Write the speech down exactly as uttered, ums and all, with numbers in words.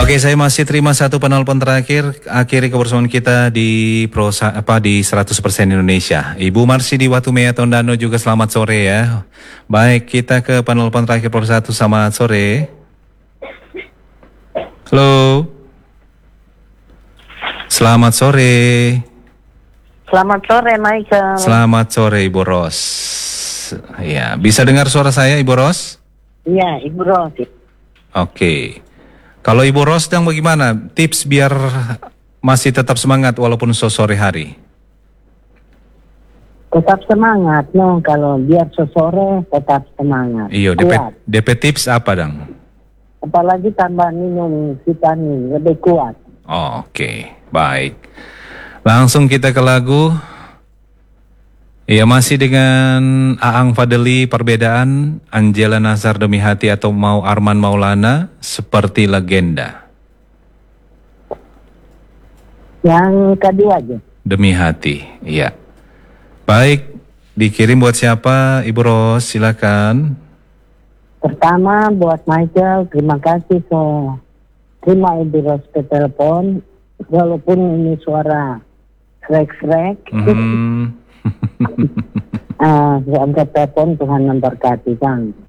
Oke, saya masih terima satu penelpon terakhir. Akhiri kebersamaan kita di prosa, apa di seratus persen Indonesia. Ibu Marsi di Watumea Tondano juga selamat sore ya. Baik, kita ke penelpon terakhir per satu. Selamat sore. Halo. Selamat sore. Selamat sore, Michael. Selamat sore, Ibu Ros. Ya, bisa dengar suara saya, Ibu Ros? Iya, Ibu Ros. Oke. Kalau Ibu Ros sedang bagaimana? Tips biar masih tetap semangat walaupun sore hari. Tetap semangat, no. Kalau biar sore tetap semangat. Iya, D P, D P tips apa, Dang? Apalagi tambah minum vitamin, lebih kuat. Oh, Oke, baik. Langsung kita ke lagu. Ya, masih dengan Aang Fadeli, Perbedaan, Angela Nazar, Demi Hati, atau mau Arman Maulana, Seperti Legenda. Yang kedua aja. Demi Hati, iya. Baik, dikirim buat siapa, Ibu Ros? Silakan. Pertama buat Michael, terima kasih so terima Ibu Ros ke telepon, walaupun ini suara srek-srek. Hmm. uh, Angkat telepon, Tuhan memberkati, Bang.